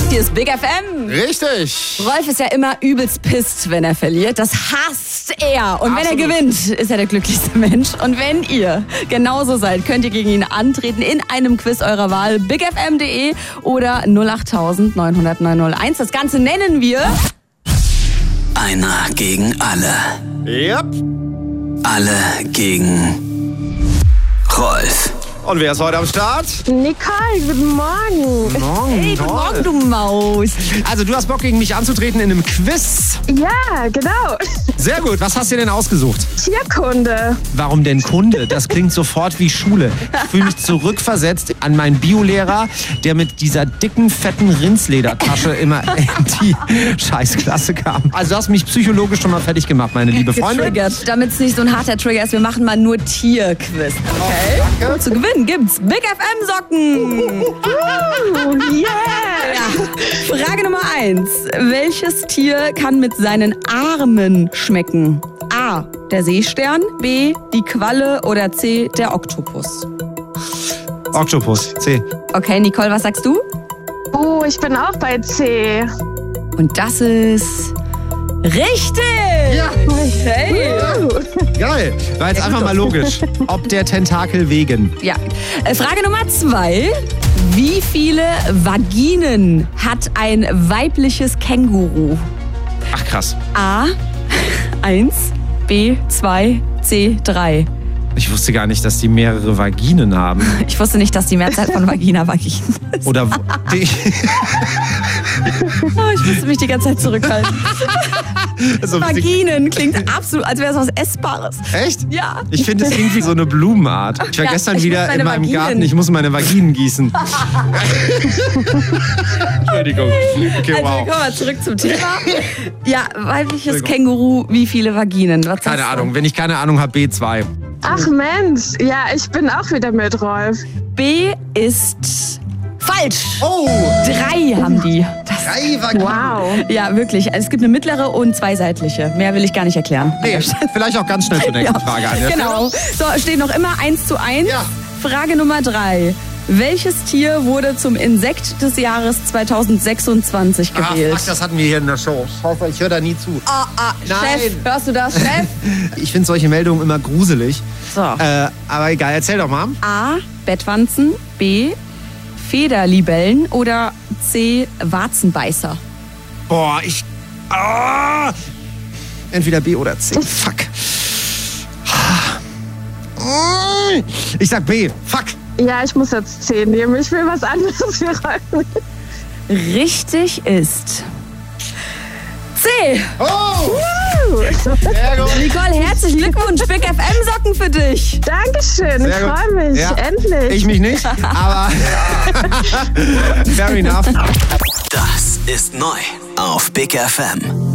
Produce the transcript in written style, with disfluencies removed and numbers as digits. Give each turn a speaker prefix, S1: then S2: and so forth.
S1: Hier ist Big FM.
S2: Richtig.
S1: Rolf ist ja immer übelst pisst, wenn er verliert. Das hasst er. Und wenn er gewinnt, ist er der glücklichste Mensch. Und wenn ihr genauso seid, könnt ihr gegen ihn antreten in einem Quiz eurer Wahl. bigfm.de oder 08000 900 901. Das Ganze nennen wir...
S3: Einer gegen alle.
S2: Yep.
S3: Alle gegen Rolf.
S2: Und wer ist heute am Start?
S4: Nicole, guten Morgen.
S1: Hey, guten Morgen, du Maus.
S2: Also du hast Bock, gegen mich anzutreten in einem Quiz.
S4: Ja, genau.
S2: Sehr gut. Was hast du denn ausgesucht?
S4: Tierkunde.
S2: Warum denn Kunde? Das klingt sofort wie Schule. Ich fühle mich zurückversetzt an meinen Biolehrer, der mit dieser dicken, fetten Rindsledertasche immer in die Scheißklasse kam. Also du hast mich psychologisch schon mal fertig gemacht, meine liebe Freundin.
S1: Getriggert. Damit es nicht so ein harter Trigger ist, wir machen mal nur Tierquiz. Okay?
S2: Danke.
S1: Zu gewinnen gibt's Big FM Socken.
S4: Yeah.
S1: Frage Nummer 1. Welches Tier kann mit seinen Armen schmecken? A. Der Seestern, B. die Qualle oder C. der Oktopus?
S2: Oktopus, C.
S1: Okay, Nicole, was sagst du?
S4: Oh, ich bin auch bei C.
S1: Und das ist richtig!
S2: Ja.
S1: Hey!
S2: Geil. War jetzt einfach mal logisch. Ob der Tentakel wegen.
S1: Ja. Frage Nummer 2. Wie viele Vaginen hat ein weibliches Känguru?
S2: Ach krass.
S1: A. 1, B. 2, C. 3.
S2: Ich wusste gar nicht, dass die mehrere Vaginen haben.
S1: Ich wusste nicht, dass die Mehrzahl von Vagina Vaginen ist.
S2: Oder
S1: Ich musste mich die ganze Zeit zurückhalten.
S2: also,
S1: Vaginen klingt absolut, als wäre es was Essbares.
S2: echt?
S1: Ja.
S2: Ich finde, es klingt wie so eine Blumenart. Ich war
S1: Ja,
S2: gestern
S1: ich
S2: wieder
S1: muss meine
S2: in meinem
S1: Vaginen.
S2: Garten. Ich muss meine Vaginen gießen. Entschuldigung. Okay,
S1: Also,
S2: wow.
S1: kommen wir zurück zum Thema. Ja, weibliches Känguru, wie viele Vaginen? Was
S2: Keine
S1: sagst du?
S2: Ahnung. Wenn ich keine Ahnung habe, B2.
S4: Ach Mensch, ja, ich bin auch wieder mit Rolf.
S1: B ist falsch.
S2: Oh!
S1: 3 haben die.
S2: 3 Vaginen.
S4: Wow.
S1: Ja, wirklich. Also es gibt eine mittlere und 2 seitliche. Mehr will ich gar nicht erklären.
S2: Nee, vielleicht auch ganz schnell zur nächsten Frage an.
S1: Genau. So, steht noch immer 1:1.
S2: Ja.
S1: Frage Nummer 3. Welches Tier wurde zum Insekt des Jahres 2026
S2: Ach,
S1: gewählt?
S2: fuck, das hatten wir hier in der Show. Scheiße, ich höre da nie zu.
S1: Chef,
S2: Nein.
S1: hörst du das, Chef?
S2: Ich finde solche Meldungen immer gruselig.
S1: So.
S2: Aber egal, erzähl doch mal.
S1: A. Bettwanzen. B. Federlibellen. Oder C. Warzenbeißer.
S2: Boah, entweder B oder C. Fuck. Ich sag B. Fuck.
S4: Ja, ich muss jetzt 10 nehmen. Ich will was anderes für Rolf.
S1: Richtig ist C.
S2: Oh! Sehr gut.
S1: Nicole, herzlichen Glückwunsch. Big FM Socken für dich.
S4: Dankeschön, ich
S2: Sehr gut.
S4: freue mich.
S2: Ja.
S4: Endlich.
S2: Ich mich nicht, aber fair enough.
S3: Das ist neu auf Big FM.